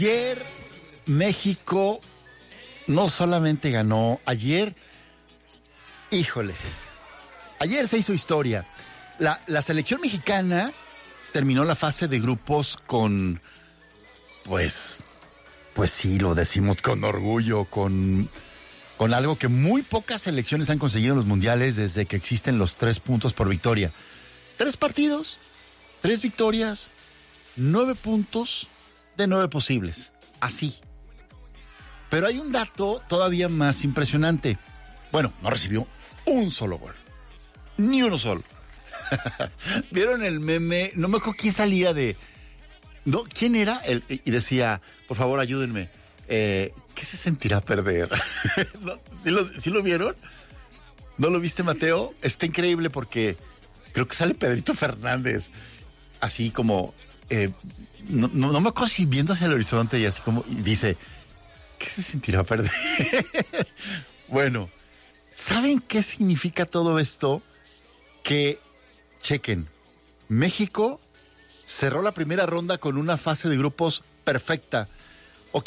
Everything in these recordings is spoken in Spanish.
Ayer México no solamente ganó, ayer se hizo historia. La selección mexicana terminó la fase de grupos con, pues sí, lo decimos con orgullo, con algo que muy pocas selecciones han conseguido en los mundiales desde que existen los 3 puntos por victoria. 3 partidos, 3 victorias, 9 puntos de 9 posibles. Así. Pero hay un dato todavía más impresionante. Bueno, no recibió un solo gol. Ni uno solo. ¿Vieron el meme? No me acuerdo quién salía de... ¿No? ¿Quién era? Y decía, por favor, ayúdenme. ¿Qué se sentirá perder? ¿Sí lo vieron? ¿No lo viste, Mateo? Está increíble porque creo que sale Pedrito Fernández. Así como... no me acuerdo si viendo hacia el horizonte y así como... Y dice, ¿qué se sentirá perder? Bueno, ¿saben qué significa todo esto? Que, chequen, México cerró la primera ronda con una fase de grupos perfecta. Ok,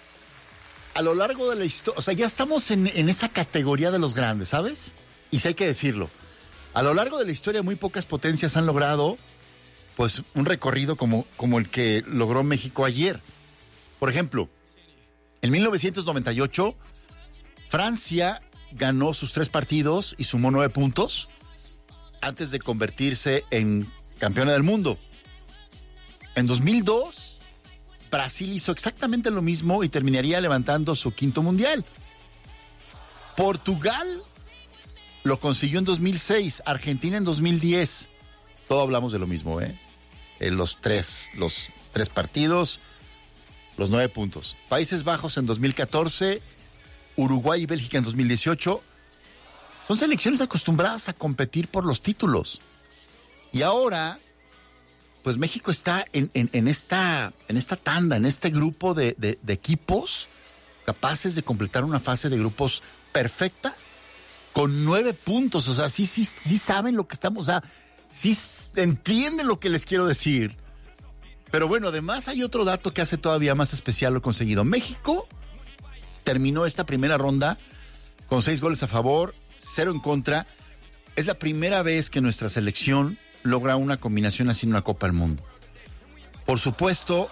a lo largo de la historia, o sea, ya estamos en esa categoría de los grandes, ¿sabes? Y sí hay que decirlo. A lo largo de la historia muy pocas potencias han logrado, pues, un recorrido como el que logró México ayer. Por ejemplo, en 1998, Francia ganó sus 3 partidos y sumó 9 puntos antes de convertirse en campeona del mundo. En 2002, Brasil hizo exactamente lo mismo y terminaría levantando su 5º mundial. Portugal lo consiguió en 2006, Argentina en 2010. Todo hablamos de lo mismo, ¿eh? Los tres partidos, los 9 puntos. Países Bajos en 2014, Uruguay y Bélgica en 2018. Son selecciones acostumbradas a competir por los títulos. Y ahora, pues México está en esta tanda, en este grupo de equipos capaces de completar una fase de grupos perfecta con 9 puntos. O sea, sí saben lo que estamos, o sea, sí entienden lo que les quiero decir. Pero bueno, además hay otro dato que hace todavía más especial lo conseguido. México terminó esta primera ronda con 6 goles a favor, 0 en contra. Es la primera vez que nuestra selección logra una combinación así en una Copa del Mundo. Por supuesto,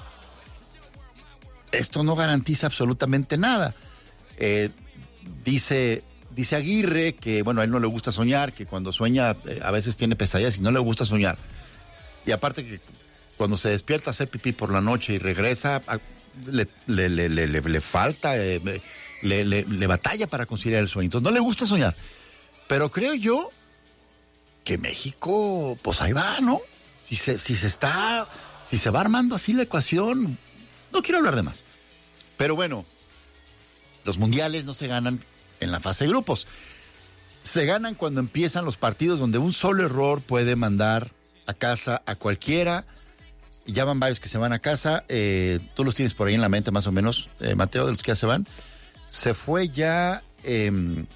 esto no garantiza absolutamente nada. Dice Aguirre que, bueno, a él no le gusta soñar, que cuando sueña a veces tiene pesadillas y no le gusta soñar. Y aparte que cuando se despierta a hacer pipí por la noche y regresa, le falta, le batalla para conciliar el sueño. Entonces no le gusta soñar. Pero creo yo que México, pues ahí va, ¿no? Si se va armando así la ecuación, no quiero hablar de más. Pero bueno, los mundiales no se ganan en la fase de grupos. Se ganan cuando empiezan los partidos donde un solo error puede mandar a casa a cualquiera. Y ya van varios que se van a casa. Tú los tienes por ahí en la mente más o menos, Mateo, de los que ya se van. Se fue ya... ¿quién?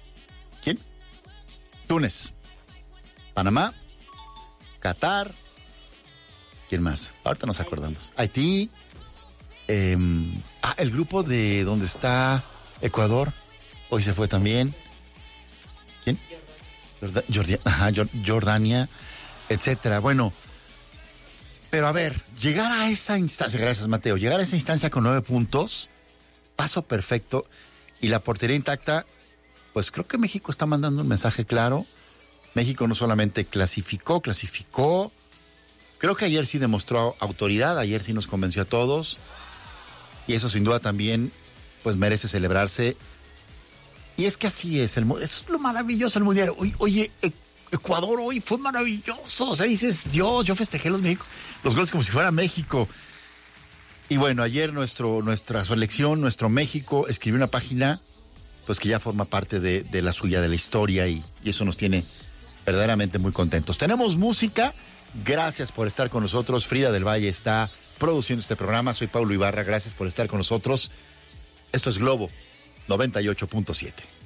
Túnez, Panamá, Qatar. ¿Quién más? Ahorita nos acordamos. Haití. El grupo de donde está Ecuador. Hoy se fue también. ¿Quién? Jordania, etcétera. Bueno, pero a ver, llegar a esa instancia, gracias Mateo, llegar a esa instancia con 9 puntos, paso perfecto, y la portería intacta, pues creo que México está mandando un mensaje claro. México no solamente clasificó, creo que ayer sí demostró autoridad, ayer sí nos convenció a todos, y eso sin duda también, pues merece celebrarse. Y es que así es, eso es lo maravilloso del mundial. Oye, Ecuador hoy fue maravilloso. O sea, dices, Dios, yo festejé los goles como si fuera México. Y bueno, ayer nuestra selección, nuestro México, escribió una página, pues que ya forma parte de la suya, de la historia, y eso nos tiene verdaderamente muy contentos. Tenemos música. Gracias por estar con nosotros. Frida del Valle está produciendo este programa. Soy Paulo Ibarra. Gracias por estar con nosotros. Esto es Globo 98.7.